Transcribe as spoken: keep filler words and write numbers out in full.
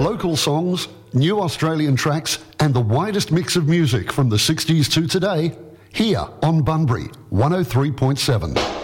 Local songs, new Australian tracks, and the widest mix of music from the sixties to today, here on Bunbury one oh three point seven.